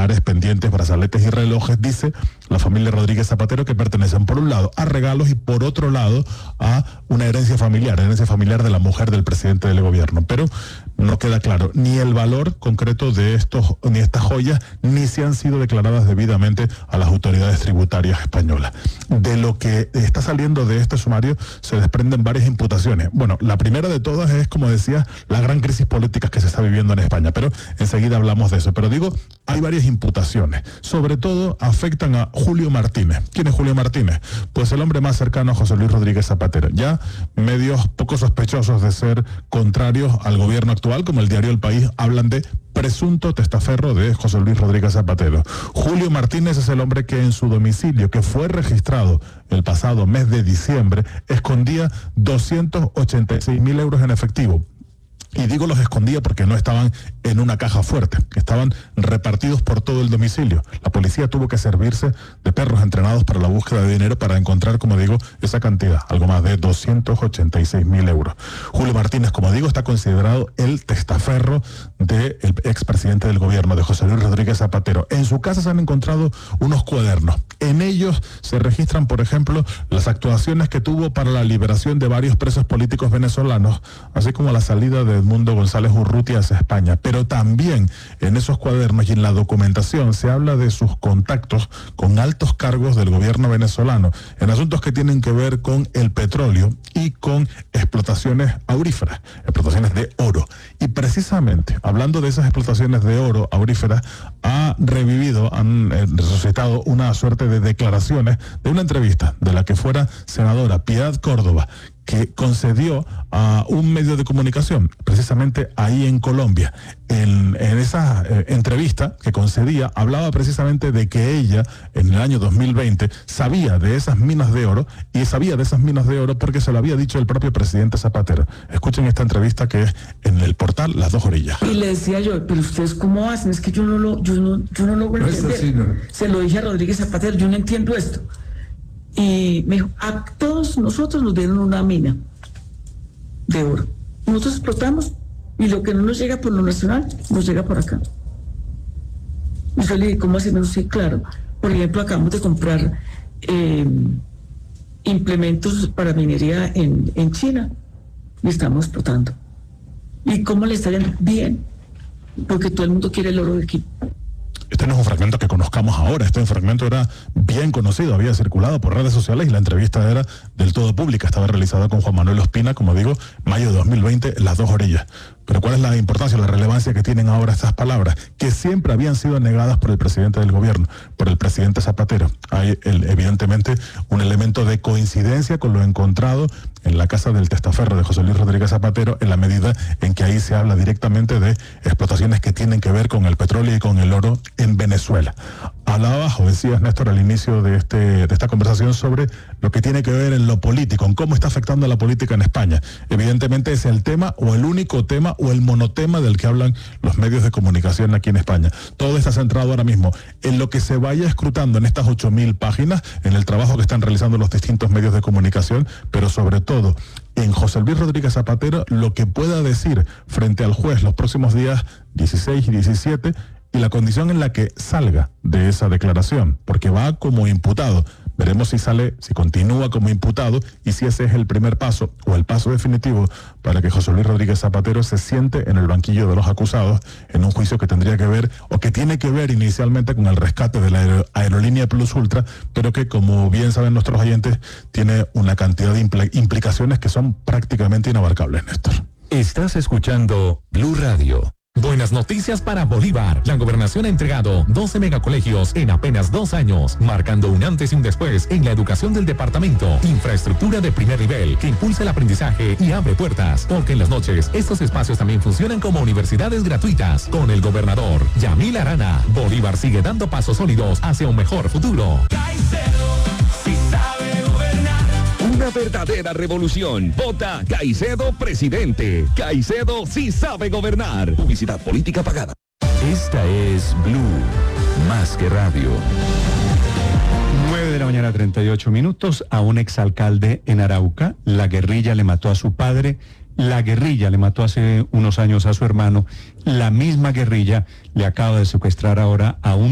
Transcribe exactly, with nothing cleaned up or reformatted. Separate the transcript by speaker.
Speaker 1: collares, pendientes, brazaletes y relojes, dice la familia Rodríguez Zapatero, que pertenecen por un lado a regalos y por otro lado a una herencia familiar, herencia familiar de la mujer del presidente del gobierno. Pero no queda claro ni el valor concreto de estos, ni estas joyas, ni si han sido declaradas debidamente a las autoridades tributarias españolas. De lo que está saliendo de este sumario se desprenden varias imputaciones. Bueno, la primera de todas es, como decía, la gran crisis política que se está viviendo en España, pero enseguida hablamos de eso. Pero digo, hay varias imputaciones. Sobre todo afectan a Julio Martínez. ¿Quién es Julio Martínez? Pues el hombre más cercano a José Luis Rodríguez Zapatero. Ya medios poco sospechosos de ser contrarios al gobierno actual, como el diario El País, hablan de presunto testaferro de José Luis Rodríguez Zapatero. Julio Martínez es el hombre que en su domicilio, que fue registrado el pasado mes de diciembre, escondía doscientos ochenta y seis mil euros en efectivo. Y digo los escondía porque no estaban en una caja fuerte, estaban repartidos por todo el domicilio. La policía tuvo que servirse de perros entrenados para la búsqueda de dinero para encontrar, como digo, esa cantidad, algo más de doscientos ochenta y seis mil euros. Julio Martínez, como digo, está considerado el testaferro del expresidente del gobierno, de José Luis Rodríguez Zapatero. En su casa se han encontrado unos cuadernos. En ellos se registran, por ejemplo, las actuaciones que tuvo para la liberación de varios presos políticos venezolanos, así como la salida de Edmundo González Urrutia hacia España. Pero también en esos cuadernos y en la documentación se habla de sus contactos con altos cargos del gobierno venezolano en asuntos que tienen que ver con el petróleo y con explotaciones auríferas, explotaciones de oro. Y precisamente, hablando de esas explotaciones de oro auríferas, ha revivido, han eh, resucitado una suerte de declaraciones de una entrevista de la que fuera senadora Piedad Córdoba, que concedió a un medio de comunicación, precisamente ahí en Colombia. En, en esa eh, entrevista que concedía, hablaba precisamente de que ella, en el año dos mil veinte, sabía de esas minas de oro, y sabía de esas minas de oro porque se lo había dicho el propio presidente Zapatero. Escuchen esta entrevista que es en el portal Las Dos Orillas.
Speaker 2: Y le decía yo, pero ustedes cómo hacen, es que yo no lo, yo no, yo no logro entender. Sí, no. Se lo dije a Rodríguez Zapatero, yo no entiendo esto. Y me dijo, a todos nosotros nos dieron una mina de oro. Nosotros explotamos y lo que no nos llega por lo nacional, nos llega por acá. Y yo le dije, ¿cómo hacemos? Sí, claro. Por ejemplo, acabamos de comprar eh, implementos para minería en, en China y estamos explotando. ¿Y cómo le está yendo? Bien, porque todo el mundo quiere el oro de aquí.
Speaker 1: Este no es un fragmento que conozcamos ahora, este fragmento era bien conocido, había circulado por redes sociales y la entrevista era del todo pública, estaba realizada con Juan Manuel Ospina, como digo, mayo de dos mil veinte, Las Dos Orillas. Pero ¿cuál es la importancia, la relevancia que tienen ahora estas palabras? Que siempre habían sido negadas por el presidente del gobierno, por el presidente Zapatero. Hay el, evidentemente un elemento de coincidencia con lo encontrado en la casa del testaferro de José Luis Rodríguez Zapatero, en la medida en que ahí se habla directamente de explotaciones que tienen que ver con el petróleo y con el oro en Venezuela. Hablaba, o decías, Néstor, al inicio de, este, de esta conversación sobre lo que tiene que ver en lo político, en cómo está afectando a la política en España. Evidentemente es el tema o el único tema o el monotema del que hablan los medios de comunicación aquí en España. Todo está centrado ahora mismo en lo que se vaya escrutando en estas ocho mil páginas, en el trabajo que están realizando los distintos medios de comunicación, pero sobre todo en José Luis Rodríguez Zapatero, lo que pueda decir frente al juez los próximos días dieciséis y diecisiete, y la condición en la que salga de esa declaración, porque va como imputado. Veremos si sale, si continúa como imputado y si ese es el primer paso o el paso definitivo para que José Luis Rodríguez Zapatero se siente en el banquillo de los acusados en un juicio que tendría que ver o que tiene que ver inicialmente con el rescate de la aer- aerolínea Plus Ultra, pero que, como bien saben nuestros oyentes, tiene una cantidad de impl- implicaciones que son prácticamente inabarcables, Néstor.
Speaker 3: Estás escuchando Blue Radio. Buenas noticias para Bolívar. La gobernación ha entregado doce megacolegios en apenas dos años, marcando un antes y un después en la educación del departamento. Infraestructura de primer nivel que impulsa el aprendizaje y abre puertas, porque en las noches estos espacios también funcionan como universidades gratuitas. Con el gobernador Yamil Arana, Bolívar sigue dando pasos sólidos hacia un mejor futuro.
Speaker 4: Una verdadera revolución. Vota Caicedo presidente. Caicedo sí sabe gobernar. Publicidad política pagada.
Speaker 3: Esta es Blue, más que radio.
Speaker 5: nueve de la mañana, treinta y ocho minutos. A un exalcalde en Arauca, la guerrilla le mató a su padre. La guerrilla le mató hace unos años a su hermano. La misma guerrilla le acaba de secuestrar ahora a un